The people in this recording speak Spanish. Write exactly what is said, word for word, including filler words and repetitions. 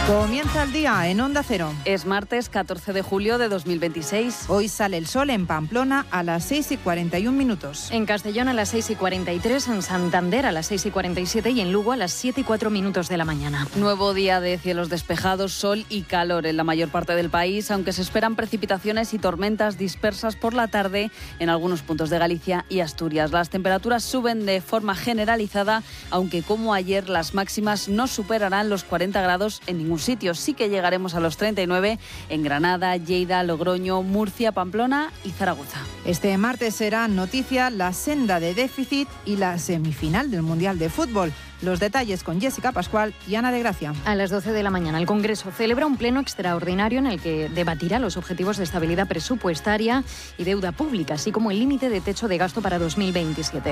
Comienza el día en Onda Cero. Es martes catorce de julio de dos mil veintiséis. Hoy sale el sol en Pamplona a las seis y cuarenta y un minutos. En Castellón a las seis y cuarenta y tres, en Santander a las seis y cuarenta y siete y en Lugo a las siete y cuatro minutos de la mañana. Nuevo día de cielos despejados, sol y calor en la mayor parte del país, aunque se esperan precipitaciones y tormentas dispersas por la tarde en algunos puntos de Galicia y Asturias. Las temperaturas suben de forma generalizada, aunque como ayer las máximas no superarán los cuarenta grados en ningún sitio. Sí que llegaremos a los treinta y nueve en Granada, Lleida, Logroño, Murcia, Pamplona y Zaragoza. Este martes será noticia la senda de déficit y la semifinal del Mundial de Fútbol. Los detalles con Jessica Pascual y Ana de Gracia. A las doce de la mañana el Congreso celebra un pleno extraordinario en el que debatirá los objetivos de estabilidad presupuestaria y deuda pública, así como el límite de techo de gasto para dos mil veintisiete.